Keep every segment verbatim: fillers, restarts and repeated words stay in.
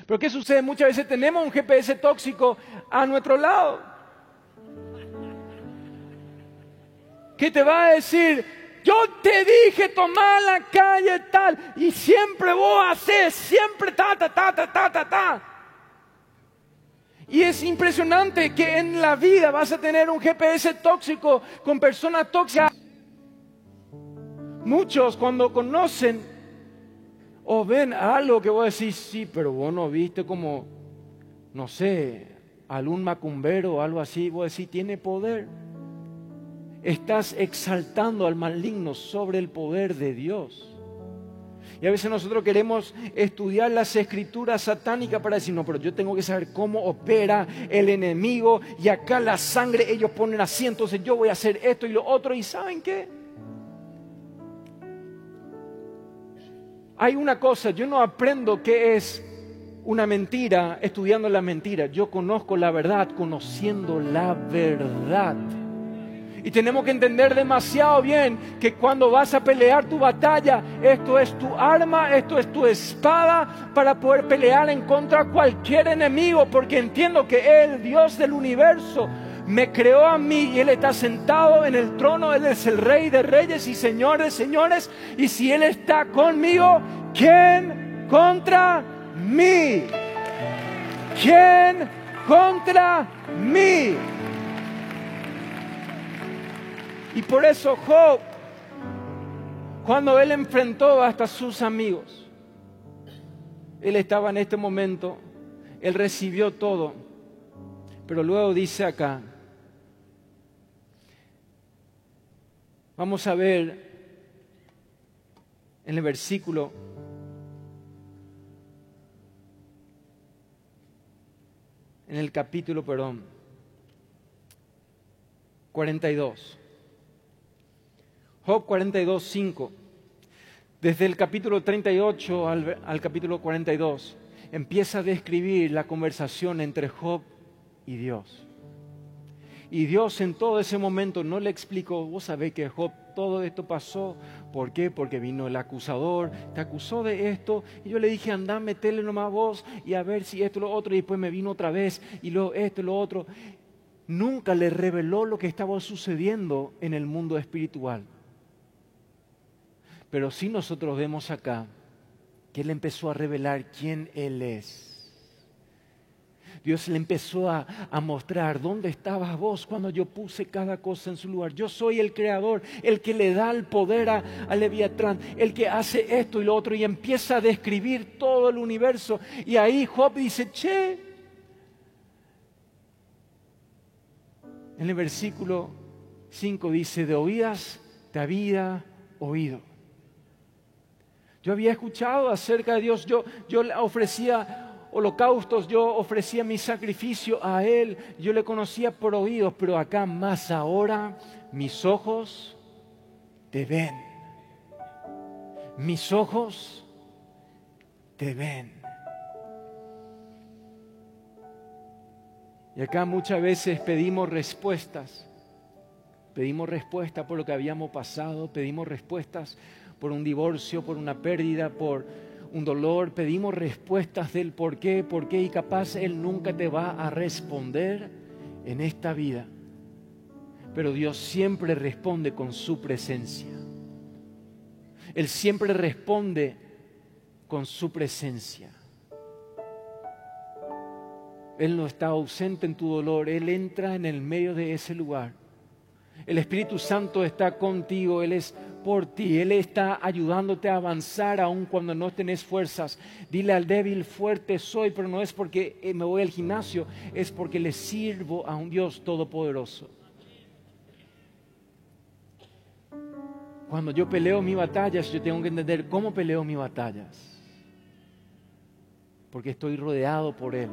Pero ¿qué sucede? Muchas veces tenemos un G P S tóxico a nuestro lado, que te va a decir: yo te dije tomar la calle tal, y siempre vos haces, siempre ta, ta, ta, ta, ta, ta, ta. Y es impresionante que en la vida vas a tener un G P S tóxico con personas tóxicas. Muchos cuando conocen o ven algo que vos decís, sí, pero vos no viste como, no sé, algún macumbero o algo así, vos decís, tiene poder. Estás exaltando al maligno sobre el poder de Dios. Y a veces nosotros queremos estudiar las escrituras satánicas para decir, no, pero yo tengo que saber cómo opera el enemigo, y acá la sangre ellos ponen así, entonces yo voy a hacer esto y lo otro. ¿Y saben qué? Hay una cosa, yo no aprendo qué es una mentira estudiando la mentira. Yo conozco la verdad conociendo la verdad. Y tenemos que entender demasiado bien que cuando vas a pelear tu batalla, esto es tu arma, esto es tu espada para poder pelear en contra de cualquier enemigo, porque entiendo que Él, Dios del universo, me creó a mí y Él está sentado en el trono. Él es el Rey de reyes y Señor de señores. Y si Él está conmigo, ¿quién contra mí? ¿Quién contra mí? Y por eso Job, cuando él enfrentó hasta sus amigos, él estaba en este momento, él recibió todo, pero luego dice acá, vamos a ver en el versículo en el capítulo, perdón, cuarenta y dos. Job cuarenta y dos, cinco. Desde el capítulo treinta y ocho al, al capítulo cuarenta y dos, empieza a describir la conversación entre Job y Dios. Y Dios en todo ese momento no le explicó, vos sabés que Job, todo esto pasó. ¿Por qué? Porque vino el acusador, te acusó de esto, y yo le dije, andá, metele nomás vos, y a ver si esto, lo otro, y después me vino otra vez, y luego esto, lo otro. Nunca le reveló lo que estaba sucediendo en el mundo espiritual. Pero sí nosotros vemos acá que Él empezó a revelar quién Él es. Dios le empezó a, a mostrar dónde estabas vos cuando yo puse cada cosa en su lugar. Yo soy el creador, el que le da el poder a, a Leviatrán, el que hace esto y lo otro, y empieza a describir todo el universo. Y ahí Job dice, che, en el versículo cinco dice, de oídas te había oído. Yo había escuchado acerca de Dios, yo, yo le ofrecía holocaustos, yo ofrecía mi sacrificio a Él, yo le conocía por oídos, pero acá más ahora mis ojos te ven. Mis ojos te ven. Y acá muchas veces pedimos respuestas, pedimos respuestas por lo que habíamos pasado, pedimos respuestas por un divorcio, por una pérdida, por un dolor, pedimos respuestas del por qué, por qué, y capaz Él nunca te va a responder en esta vida. Pero Dios siempre responde con su presencia. Él siempre responde con su presencia. Él no está ausente en tu dolor, Él entra en el medio de ese lugar. El Espíritu Santo está contigo, Él es por ti, Él está ayudándote a avanzar aun cuando no tenés fuerzas. Dile al débil, fuerte soy, pero no es porque me voy al gimnasio, es porque le sirvo a un Dios todopoderoso. Cuando yo peleo mis batallas, yo tengo que entender cómo peleo mis batallas, porque estoy rodeado por Él.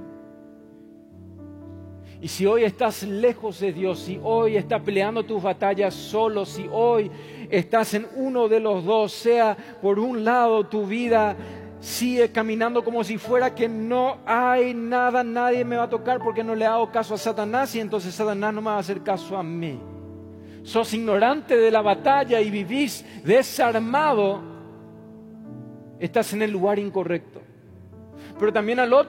Y si hoy estás lejos de Dios, si hoy estás peleando tus batallas solo, si hoy estás en uno de los dos, sea por un lado tu vida sigue caminando como si fuera que no hay nada, nadie me va a tocar porque no le hago caso a Satanás, y entonces Satanás no me va a hacer caso a mí. Sos ignorante de la batalla y vivís desarmado, estás en el lugar incorrecto. Pero también al otro